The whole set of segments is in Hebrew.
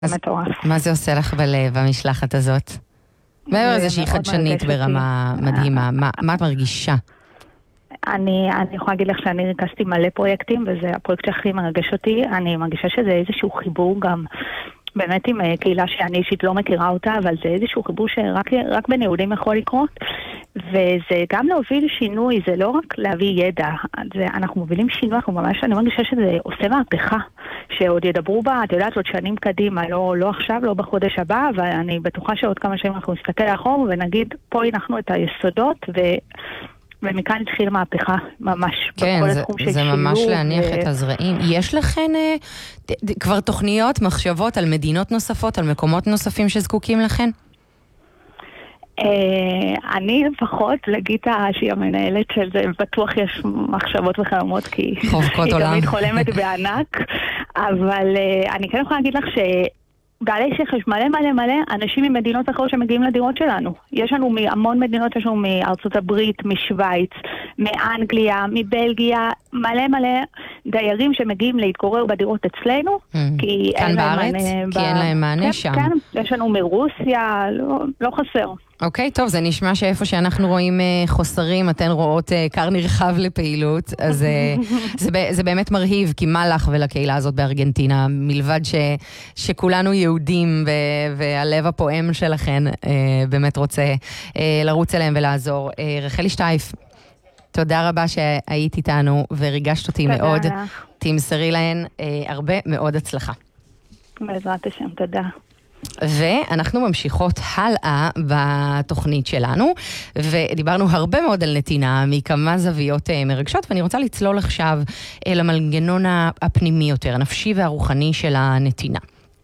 מטורף. מה זה עושה לך בלב, המשלחת הזאת? מעבר לזה שהיא חדשנית ברמה מדהימה, מה את מרגישה? אני יכולה להגיד לך שאני ריכזתי מלא פרויקטים, וזה הפרויקט שהכי מרגש אותי. אני מרגישה שזה איזשהו חיבור גם באמת עם קהילה שאני אישית לא מכירה אותה, אבל זה איזשהו חיבור שרק בין יהודים יכול לקרות, וזה גם להוביל שינוי, זה לא רק להביא ידע, אנחנו מובילים שינוי, אני מרגישה שזה עושה מהפכה, שעוד ידברו בה, את יודעת, עוד שנים קדימה, לא עכשיו, לא בחודש הבא, אבל אני בטוחה שעוד כמה שנים אנחנו נסתכל לאחור ונגיד, פה הנחנו את היסודות, ומכאן התחיל מהפכה ממש. כן, זה ממש להניח את הזרעים. יש לכן כבר תוכניות, מחשבות על מדינות נוספות, על מקומות נוספים שזקוקים לכן? אני לפחות, לגיטה שהיא המנהלת של זה, בטוח יש מחשבות וחלומות, כי היא תמיד חולמת בענק, אבל אני כן יכולה להגיד לך בעלי שחש מלא אנשים ממדינות אחרות שמגיעים לדירות שלנו. יש לנו מהמון מדינות, יש לנו מארצות הברית, משוויץ, מאנגליה, מבלגיה, מלא דיירים שמגיעים להתגורר בדירות אצלנו. כאן בארץ? כי אין להם מענה שם. כן, יש לנו מרוסיה, לא חסר. אוקיי, טוב, זה נשמע שאיפה שאנחנו רואים חוסרים, אתן רואות קר נרחב לפעילות, אז זה באמת מרהיב, כי מה לך ולקהילה הזאת בארגנטינה, מלבד שכולנו יהודים והלב הפועם שלכן באמת רוצה לרוץ אליהם ולעזור. רחלי שטייף, תודה רבה שהיית איתנו וריגשת אותי מאוד. תמסרי להן הרבה מאוד הצלחה. בעזרת השם, תודה. ואנחנו ממשיכות הלאה בתוכנית שלנו, ודיברנו הרבה מאוד על נתינה מכמה זוויות מרגשות, ואני רוצה לצלול עכשיו אל המנגנון הפנימי יותר, הנפשי והרוחני של הנתינה.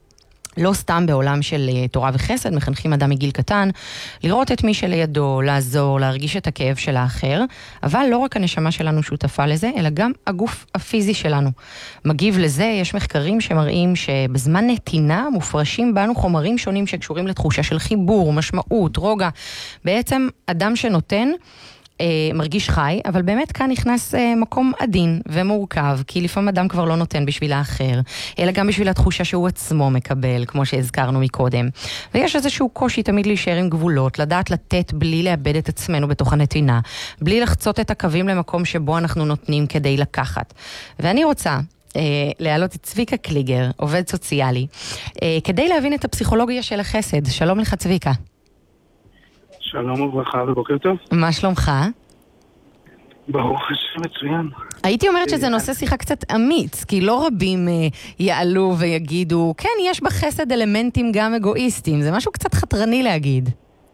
לא סתם בעולם של תורה וחסד, מחנכים אדם מגיל קטן, לראות את מי שלידו, לעזור, להרגיש את הכאב של האחר, אבל לא רק הנשמה שלנו שותפה לזה, אלא גם הגוף הפיזי שלנו. מגיב לזה, יש מחקרים שמראים שבזמן נתינה מופרשים בנו חומרים שונים שקשורים לתחושה של חיבור, משמעות, רוגע. בעצם אדם שנותן מרגיש חי, אבל באמת כאן נכנס מקום עדין ומורכב, כי לפעמים אדם כבר לא נותן בשביל האחר, אלא גם בשביל התחושה שהוא עצמו מקבל, כמו שהזכרנו מקודם. ויש איזשהו קושי תמיד להישאר עם גבולות, לדעת לתת בלי לאבד את עצמנו בתוך הנתינה, בלי לחצות את הקווים למקום שבו אנחנו נותנים כדי לקחת. ואני רוצה להעלות את צביקה קליגר, עובד סוציאלי, כדי להבין את הפסיכולוגיה של החסד. שלום לך צביקה. שלום וברכה ובוקר טוב. מה שלומך? ברוך השם מצוין. הייתי אומרת שזה נושא שיחה קצת אמיץ, כי לא רבים יעלו ויגידו, כן, יש בחסד אלמנטים גם אגואיסטיים, זה משהו קצת חתרני להגיד.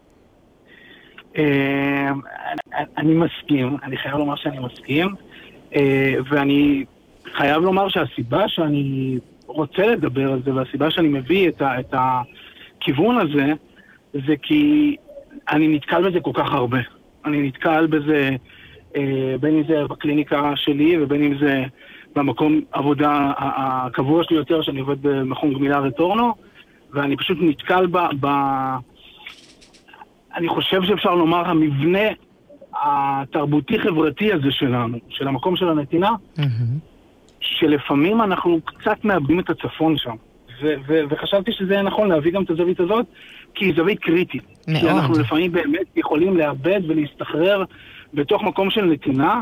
אני מסכים, אני חייב לומר שאני מסכים, ואני חייב לומר שהסיבה שאני רוצה לדבר על זה, והסיבה שאני מביא את הכיוון הזה, זה כי אני נתקל בזה כל כך הרבה. אני נתקל בזה בין אם זה בקליניקה שלי ובין אם זה במקום עבודה הקבוע שלי יותר, שאני עובד במכון גמילה רטורנו, ואני פשוט נתקל אני חושב שאפשר לומר המבנה התרבותי-חברתי הזה שלנו, של המקום של הנתינה, שלפעמים אנחנו קצת מאבדים את הצפון שם. וחשבתי שזה נכון להביא גם את הזווית הזאת, כי היא זווית קריטית. מאוד. כי אנחנו לפעמים באמת יכולים לאבד ולהסתחרר בתוך מקום של נתינה,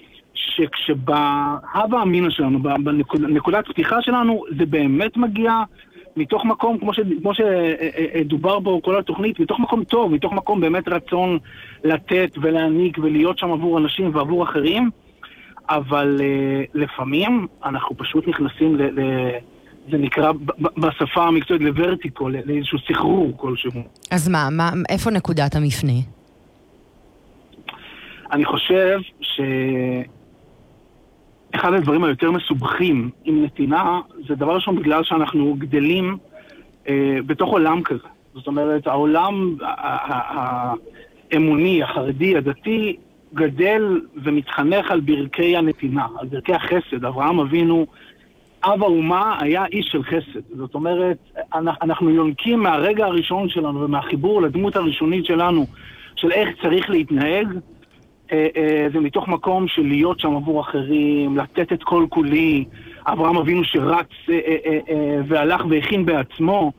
שכשבהווה אמינה שלנו, בנקודת פתיחה שלנו, זה באמת מגיע מתוך מקום, כמו שדובר בו כל התוכנית, מתוך מקום טוב, מתוך מקום באמת רצון לתת ולהעניק ולהיות שם עבור אנשים ועבור אחרים, אבל לפעמים אנחנו פשוט נכנסים זה נקרא בשפה המקצועית לוורטיקו, לאיזשהו סחרור כלשהו. אז איפה נקודת המפנה? אני חושב אחד הדברים היותר מסובכים עם נתינה, זה דבר ראשון בגלל שאנחנו גדלים בתוך עולם כזה. זאת אומרת, העולם האמוני, החרדי, הדתי, גדל ומתחנך על ברכי הנתינה, על ברכי החסד. אברהם אבינו, אב האומה, היה איש של חסד. זאת אומרת, אנחנו יונקים מהרגע הראשון שלנו ומהחיבור לדמות הראשונית שלנו, של איך צריך להתנהג, זה מתוך מקום של להיות שם עבור אחרים, לתת את כל כולי, אברהם אבינו שרץ והלך והכין בעצמו,